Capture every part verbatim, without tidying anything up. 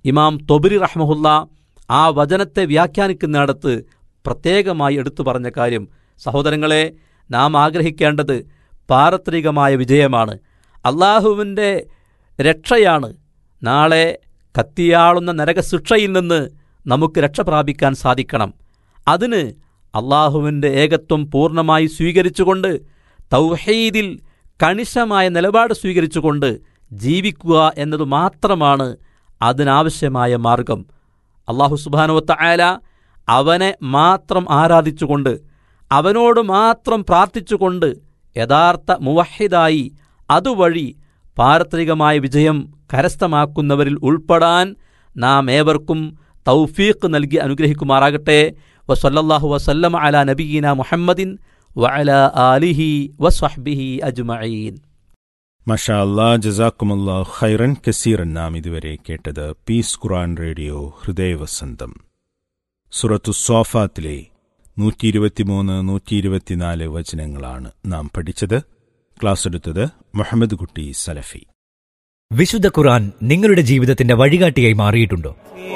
ഇമാം തൊബരി റഹ്മഹുല്ല ആ വചനത്തെ വ്യാഖ്യാനിക്കുന്നിടത്ത് പ്രത്യേകമായി എടുത്തു പറഞ്ഞ കാര്യം, സഹോദരങ്ങളെ, നാം ആഗ്രഹിക്കേണ്ടത് പാരത്രികമായ വിജയമാണ്, അള്ളാഹുവിൻ്റെ രക്ഷയാണ്. നാളെ കത്തിയാളുന്ന നരകശിക്ഷയിൽ നിന്ന് നമുക്ക് രക്ഷ പ്രാപിക്കാൻ സാധിക്കണം. അതിന് അള്ളാഹുവിൻ്റെ ഏകത്വം പൂർണ്ണമായി സ്വീകരിച്ചുകൊണ്ട് തൗഹീദിൽ കണിശമായ നിലപാട് സ്വീകരിച്ചുകൊണ്ട് ജീവിക്കുക എന്നതു മാത്രമാണ് അതിനാവശ്യമായ മാർഗം. അള്ളാഹു സുബ്ഹാനഹു വ തആല അവനെ മാത്രം ആരാധിച്ചുകൊണ്ട് അവനോട് മാത്രം പ്രാർത്ഥിച്ചുകൊണ്ട് യഥാർത്ഥ മുവഹിദായി അതുവഴി പാരത്രികമായ വിജയം കരസ്ഥമാക്കുന്നവരിൽ ഉൾപ്പെടാൻ നാം ഏവർക്കും തൗഫീഖ് നൽകി അനുഗ്രഹിക്കുമാറാകട്ടെ. വസല്ലല്ലാഹു വസല്ലമ അലാ നബിയിന മുഹമ്മദിൻ വഅലാ ആലിഹി വസ്വഹ്ബിഹി അജ്മഈൻ. മാഷാ അല്ലാഹ്, ജസാക്കുമുല്ലാഹു ഖൈറൻ കസീറൻ. നാം ഇതുവരെ കേട്ടത് പീസ് ഖുർആൻ റേഡിയോ ഹൃദയവസന്തം. സൂറത്തു സ്വാഫാത്തിലെ നൂറ്റി ഇരുപത്തിമൂന്ന് നൂറ്റി ഇരുപത്തിനാല് വചനങ്ങളാണ് നാം പഠിച്ചത്. ക്ലാസ് എടുത്തത് മുഹമ്മദ് കുട്ടി സലഫി. വിശുദ്ധ ഖുർആൻ നിങ്ങളുടെ ജീവിതത്തിന്റെ വഴികാട്ടിയായി മാറിയിട്ടുണ്ടോ?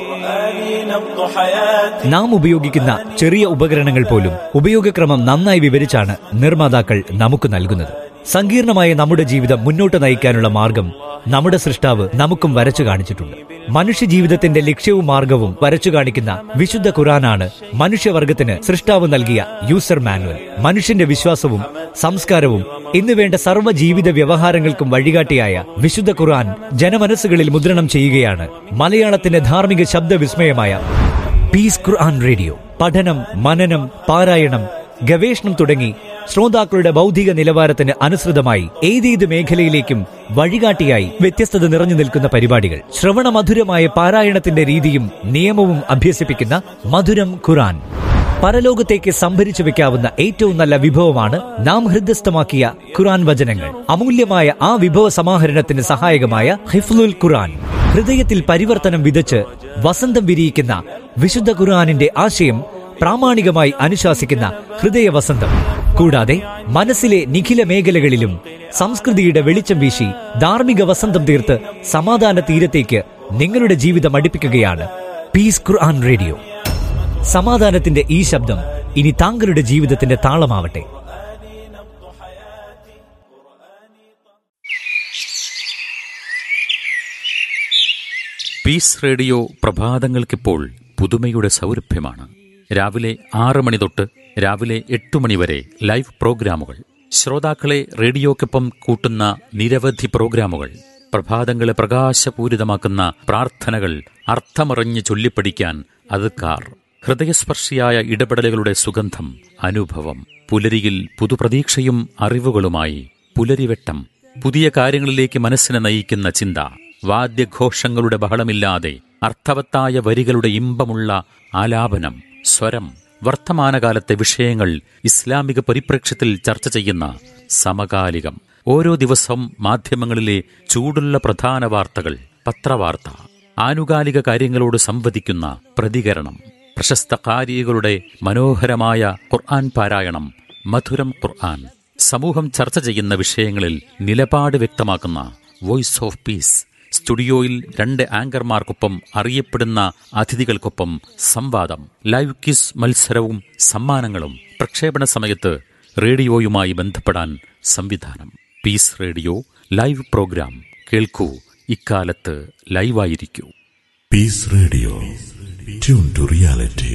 നാം ഉപയോഗിക്കുന്ന ചെറിയ ഉപകരണങ്ങൾ പോലും ഉപയോഗക്രമം നന്നായി വിവരിച്ചാണ് നിർമ്മാതാക്കൾ നമുക്ക് നൽകുന്നത്. സങ്കീർണമായ നമ്മുടെ ജീവിതം മുന്നോട്ട് നയിക്കാനുള്ള മാർഗം നമ്മുടെ സൃഷ്ടാവ് നമുക്കും വരച്ചു കാണിച്ചിട്ടുണ്ട്. മനുഷ്യജീവിതത്തിന്റെ ലക്ഷ്യവും മാർഗവും വരച്ചു കാണിക്കുന്ന വിശുദ്ധ ഖുർആനാണ് മനുഷ്യവർഗത്തിന് സൃഷ്ടാവ് നൽകിയ യൂസർ മാനുവൽ. മനുഷ്യന്റെ വിശ്വാസവും സംസ്കാരവും ഇന്നുവേണ്ട സർവ്വ ജീവിത വ്യവഹാരങ്ങൾക്കും വഴികാട്ടിയായ വിശുദ്ധ ഖുർആൻ ജനമനസ്സുകളിൽ മുദ്രണം ചെയ്യുകയാണ് മലയാളത്തിന്റെ ധാർമ്മിക ശബ്ദവിസ്മയമായ പീസ് ഖുർആൻ റേഡിയോ. പഠനം, മനനം, പാരായണം, ഗവേഷണം തുടങ്ങി ശ്രോതാക്കളുടെ ബൗദ്ധിക നിലവാരത്തിന് അനുസൃതമായി ഏതേത് മേഖലയിലേക്കും വഴികാട്ടിയായി വ്യത്യസ്തത നിറഞ്ഞു നിൽക്കുന്ന പരിപാടികൾ. ശ്രവണമധുരമായ പാരായണത്തിന്റെ രീതിയും നിയമവും അഭ്യസിപ്പിക്കുന്ന മധുരം ഖുർആൻ. പരലോകത്തേക്ക് സംഭരിച്ചു വെക്കാവുന്ന ഏറ്റവും നല്ല വിഭവമാണ് നാം ഹൃദയസ്ഥമാക്കിയ ഖുർആൻ വചനങ്ങൾ. അമൂല്യമായ ആ വിഭവ സമാഹരണത്തിന് സഹായകമായ ഹിഫ്ലുൽ ഖുർആൻ. ഹൃദയത്തിൽ പരിവർത്തനം വിതച്ച് വസന്തം വിരിയിക്കുന്ന വിശുദ്ധ ഖുർആനിന്റെ ആശയം പ്രാമാണികമായി അനുശാസിക്കുന്ന ഹൃദയവസന്തം. കൂടാതെ മനസ്സിലെ നിഖില മേഖലകളിലും സംസ്കൃതിയുടെ വെളിച്ചം വീശി ധാർമ്മിക വസന്തം തീർത്ത് സമാധാന തീരത്തേക്ക് നിങ്ങളുടെ ജീവിതം അടുപ്പിക്കുകയാണ് പീസ് ഖുർആൻ റേഡിയോ. സമാധാനത്തിന്റെ ഈ ശബ്ദം ഇനി താങ്കളുടെ ജീവിതത്തിന്റെ താളമാവട്ടെ. പീസ് റേഡിയോ പ്രഭാതങ്ങൾക്കിപ്പോൾ പുതുമയുടെ സൗരഭ്യമാണ്. രാവിലെ ആറ് മണി തൊട്ട് രാവിലെ എട്ട് മണി വരെ ലൈവ് പ്രോഗ്രാമുകൾ. ശ്രോതാക്കളെ റേഡിയോക്കൊപ്പം കൂട്ടുന്ന നിരവധി പ്രോഗ്രാമുകൾ. പ്രഭാതങ്ങളെ പ്രകാശപൂരിതമാക്കുന്ന പ്രാർത്ഥനകൾ, അർത്ഥമറിഞ്ഞ് ചൊല്ലിപ്പഠിക്കാൻ അദ്കാർ, ഹൃദയസ്പർശിയായ ഇടപെടലുകളുടെ സുഗന്ധം, അനുഭവം. പുലരിയിൽ പുതുപ്രതീക്ഷയും അറിവുകളുമായി പുലരിവെട്ടം. പുതിയ കാര്യങ്ങളിലേക്ക് മനസ്സിനെ നയിക്കുന്ന ചിന്ത. വാദ്യഘോഷങ്ങളുടെ ബഹളമില്ലാതെ അർത്ഥവത്തായ വരികളുടെ ഇമ്പമുള്ള ആലാപനം, സ്വരം. വർത്തമാനകാലത്തെ വിഷയങ്ങൾ ഇസ്ലാമിക പരിപ്രേക്ഷ്യത്തിൽ ചർച്ച ചെയ്യുന്ന സമകാലികം. ഓരോ ദിവസവും മാധ്യമങ്ങളിലെ ചൂടുള്ള പ്രധാന വാർത്തകൾ, പത്രവാർത്ത, ആനുകാലിക കാര്യങ്ങളോട് സംവദിക്കുന്ന പ്രതികരണം, പ്രശസ്ത ഖാരികളുടെ മനോഹരമായ ഖുർആൻ പാരായണം, മധുരം ഖുർആൻ. സമൂഹം ചർച്ച ചെയ്യുന്ന വിഷയങ്ങളിൽ നിലപാട് വ്യക്തമാക്കുന്ന വോയിസ് ഓഫ് പീസ്. സ്റ്റുഡിയോയിൽ രണ്ട് ആങ്കർമാർക്കൊപ്പം അറിയപ്പെടുന്ന അതിഥികൾക്കൊപ്പം സംവാദം, ലൈവ് ക്വിസ് മത്സരവും സമ്മാനങ്ങളും. പ്രക്ഷേപണ സമയത്ത് റേഡിയോയുമായി ബന്ധപ്പെടാൻ സംവിധാനം. പീസ് റേഡിയോ ലൈവ് പ്രോഗ്രാം കേൾക്കൂ. ഇക്കാലത്ത് ലൈവായിരിക്കൂ. Piece radio, tune to reality.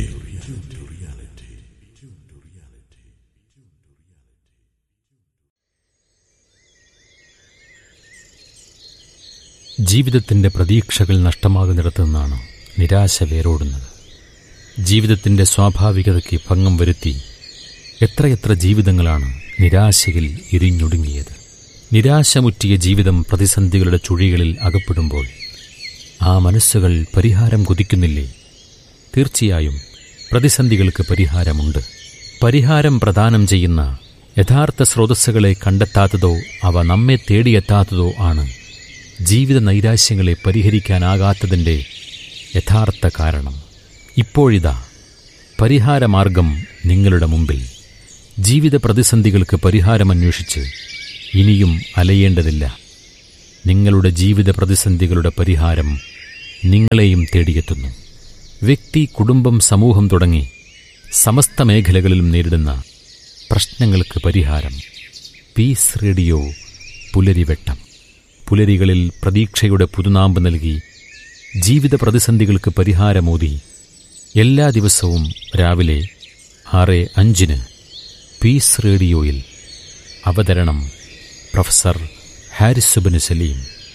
ജീവിതത്തിൻ്റെ പ്രതീക്ഷകൾ നഷ്ടമാകുന്നിടത്തു നിന്നാണ് നിരാശ വേരോടുന്നത്. ജീവിതത്തിൻ്റെ സ്വാഭാവികതയ്ക്ക് ഭംഗം വരുത്തി എത്രയെത്ര ജീവിതങ്ങളാണ് നിരാശയിൽ ഇരിഞ്ഞൊടുങ്ങിയത്. നിരാശമുറ്റിയ ജീവിതം പ്രതിസന്ധികളുടെ ചുഴികളിൽ അകപ്പെടുമ്പോൾ ആ മനസ്സുകൾ പരിഹാരം കൊതിക്കുന്നില്ലേ? തീർച്ചയായും പ്രതിസന്ധികൾക്ക് പരിഹാരമുണ്ട്. പരിഹാരം പ്രദാനം ചെയ്യുന്ന യഥാർത്ഥ സ്രോതസ്സുകളെ കണ്ടെത്താത്തതോ അവ നമ്മെ തേടിയെത്താത്തതോ ആണ് ജീവിത നൈരാശ്യങ്ങളെ പരിഹരിക്കാനാകാത്തതിൻ്റെ യഥാർത്ഥ കാരണം. ഇപ്പോഴിതാ പരിഹാരമാർഗം നിങ്ങളുടെ മുമ്പിൽ. ജീവിത പ്രതിസന്ധികൾക്ക് പരിഹാരമന്വേഷിച്ച് ഇനിയും അലയേണ്ടതില്ല. നിങ്ങളുടെ ജീവിത പ്രതിസന്ധികളുടെ പരിഹാരം നിങ്ങളെയും തേടിയെത്തുന്നു. വ്യക്തി, കുടുംബം, സമൂഹം തുടങ്ങി സമസ്ത മേഖലകളിലും നേരിടുന്ന പ്രശ്നങ്ങൾക്ക് പരിഹാരം. പീസ് റേഡിയോ പുലരിവെട്ടം. പുലരികളിൽ പ്രതീക്ഷയുടെ പുതുനാമ്പ് നൽകി ജീവിത പ്രതിസന്ധികൾക്ക് പരിഹാരമോതി എല്ലാ ദിവസവും രാവിലെ ആറ് അഞ്ചിന് പീസ് റേഡിയോയിൽ. അവതരണം professor Haris bin Saleem.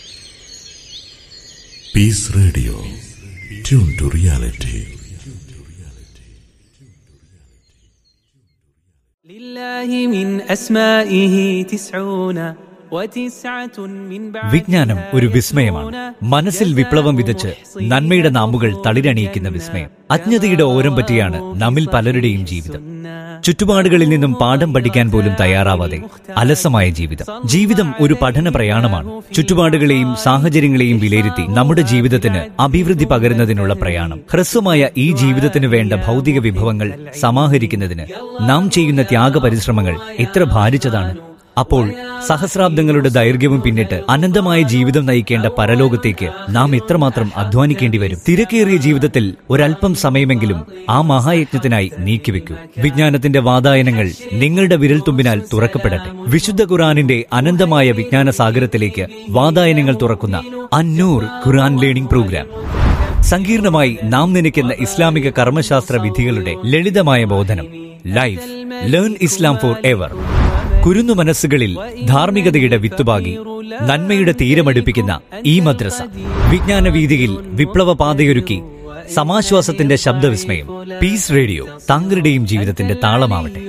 Piece radio, tune to reality. ലില്ലാഹി മിൻ അസ്മാഇഹി തിസ്ഊന. വിജ്ഞാനം ഒരു വിസ്മയമാണ്. മനസ്സിൽ വിപ്ലവം വിതച്ച് നന്മയുടെ നാമ്പുകൾ തളിരണിയിക്കുന്ന വിസ്മയം. അജ്ഞതയുടെ ഓരം പറ്റിയാണ് നമ്മിൽ പലരുടെയും ജീവിതം. ചുറ്റുപാടുകളിൽ നിന്നും പാഠം പഠിക്കാൻ പോലും തയ്യാറാവാതെ അലസമായ ജീവിതം. ജീവിതം ഒരു പഠന പ്രയാണമാണ്. ചുറ്റുപാടുകളെയും സാഹചര്യങ്ങളെയും വിലയിരുത്തി നമ്മുടെ ജീവിതത്തിന് അഭിവൃദ്ധി പകരുന്നതിനുള്ള പ്രയാണം. ഹ്രസ്വമായ ഈ ജീവിതത്തിന് വേണ്ട ഭൗതിക വിഭവങ്ങൾ സമാഹരിക്കുന്നതിന് നാം ചെയ്യുന്ന ത്യാഗ പരിശ്രമങ്ങൾ എത്ര ഭാരിച്ചതാണ്. അപ്പോൾ സഹസ്രാബ്ദങ്ങളുടെ ദൈർഘ്യവും പിന്നിട്ട് അനന്തമായ ജീവിതം നയിക്കേണ്ട പരലോകത്തേക്ക് നാം എത്രമാത്രം അധ്വാനിക്കേണ്ടി വരും. തിരക്കേറിയ ജീവിതത്തിൽ ഒരല്പം സമയമെങ്കിലും ആ മഹായജ്ഞത്തിനായി നീക്കിവെക്കൂ. വിജ്ഞാനത്തിന്റെ വാതായനങ്ങൾ നിങ്ങളുടെ വിരൽത്തുമ്പിനാൽ തുറക്കപ്പെടട്ടെ. വിശുദ്ധ ഖുർആനിന്റെ അനന്തമായ വിജ്ഞാന സാഗരത്തിലേക്ക് വാതായനങ്ങൾ തുറക്കുന്ന അന്നൂർ ഖുർആൻ ലേണിംഗ് പ്രോഗ്രാം. സങ്കീർണമായി നാം നനയ്ക്കുന്ന ഇസ്ലാമിക കർമ്മശാസ്ത്ര വിധികളുടെ ലളിതമായ ബോധനം. Life learn Islam for ever. കുരുന്നു മനസ്സുകളിൽ ധാർമ്മികതയുടെ വിത്തുപാകി നന്മയുടെ തീരമടുപ്പിക്കുന്ന ഈ മദ്രസ വിജ്ഞാന വീതിയിൽ വിപ്ലവ പാതയൊരുക്കി സമാശ്വാസത്തിന്റെ ശബ്ദവിസ്മയം. പീസ് റേഡിയോ താങ്കളുടെയും ജീവിതത്തിന്റെ താളമാവട്ടെ.